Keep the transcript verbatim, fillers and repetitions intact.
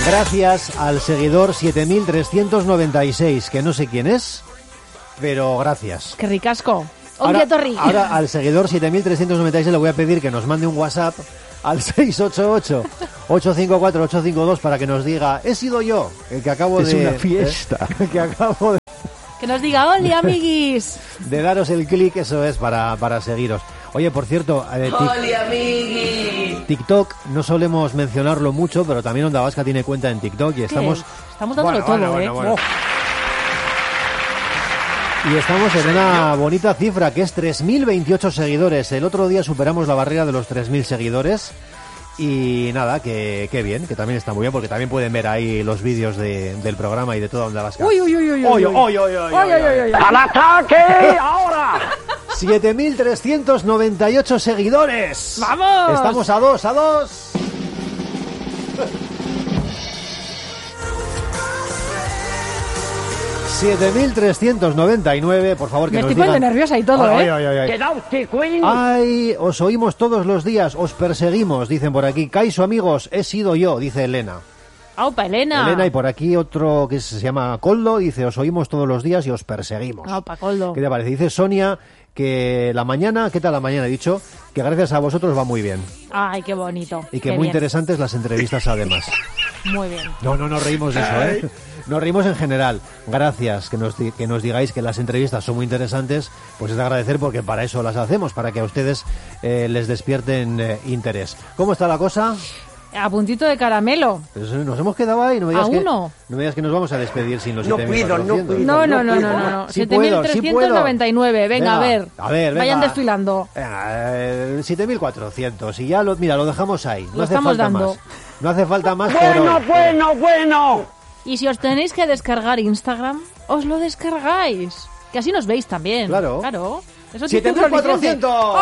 Gracias al seguidor siete mil trescientos noventa y seis, que no sé quién es, pero gracias. ¡Qué ricasco! Ahora, ahora al seguidor siete mil trescientos noventa y seis le voy a pedir que nos mande un WhatsApp al seis ocho ocho, ocho cinco cuatro, ocho cinco dos para que nos diga, he sido yo el que acabo es de... Es una fiesta. Eh, que acabo de... Que nos diga, ¡hola, amiguis! De daros el clic, eso es, para, para seguiros. Oye, por cierto, eh, ¡hola, amiguis! TikTok no solemos mencionarlo mucho, pero también Onda Vasca tiene cuenta en TikTok y estamos... ¿Qué? Estamos dándolo bueno, todo, bueno, ¿eh? Bueno, bueno. Oh. Y estamos en una bonita cifra, que es tres mil veintiocho seguidores. El otro día superamos la barrera de los tres mil seguidores. Y nada, que, que bien, que también está muy bien, porque también pueden ver ahí los vídeos de, del programa y de toda Onda Vasca. ¡Uy, uy, uy, uy! ¡Uy, uy, uy, uy, uy! ¡Al ataque ahora! siete mil trescientos noventa y ocho seguidores. ¡Vamos! Estamos a dos, a dos. siete mil trescientos noventa y nueve, por favor, que Me nos estoy digan... poniendo nerviosa y todo, ay, ¿eh? Ay, ay, ay. Ay, os oímos todos los días, os perseguimos, dicen por aquí. Kaiso, amigos, he sido yo, dice Elena. ¡Aupa, Elena! Elena, y por aquí otro que se llama Coldo, dice, os oímos todos los días y os perseguimos. ¡Aupa, Coldo! ¿Qué te parece? Dice Sonia que la mañana, ¿qué tal la mañana? He dicho que gracias a vosotros va muy bien. ¡Ay, qué bonito! Y que qué muy bien. interesantes las entrevistas además. Muy bien. No, no nos reímos de eso, ¿eh? Nos reímos en general. Gracias que nos, que nos digáis que las entrevistas son muy interesantes, pues es de agradecer porque para eso las hacemos, para que a ustedes eh, les despierten eh, interés. ¿Cómo está la cosa? A puntito de caramelo. Pues nos hemos quedado ahí. No me digas ¿A que, uno? No me digas que nos vamos a despedir sin los No siete mil puedo, no cuatrocientos. puedo. No, no, no, no, no, no. Sí siete mil trescientos noventa y nueve. Venga, Venga, a ver. a ver, venga. Vayan desfilando. Venga, eh, siete mil cuatrocientos. Y ya, lo, mira, lo dejamos ahí. No Lo hace estamos falta dando. más. No hace falta más por Bueno, hoy. bueno, bueno. Y si os tenéis que descargar Instagram, os lo descargáis. Que así nos veis también. Claro. Claro. Eso siete mil cuatrocientos.